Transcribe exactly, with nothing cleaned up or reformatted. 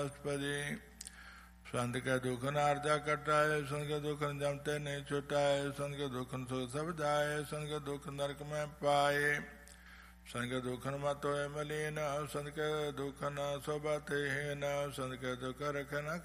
वनस्पति संत के दुख न अर्जा कटाए संत के दुख न जमते नहीं छुटाए संत के दुख न सुख सब जाए संत के दुख नरक में पाए संत के दुख न मत होए मलिन संत के दुख न सोबत हीन संत के दुख रख न